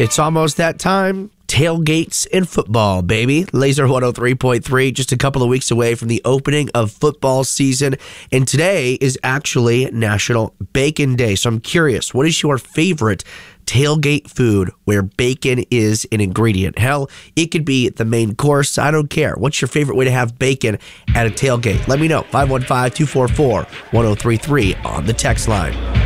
It's almost that time. Tailgates and football, baby. Laser 103.3, just a couple of weeks away from the opening of football season. And today is actually National Bacon Day. So I'm curious, what is your favorite tailgate food where bacon is an ingredient? Hell, it could be the main course. I don't care. What's your favorite way to have bacon at a tailgate? Let me know. 515-244-1033 on the text line.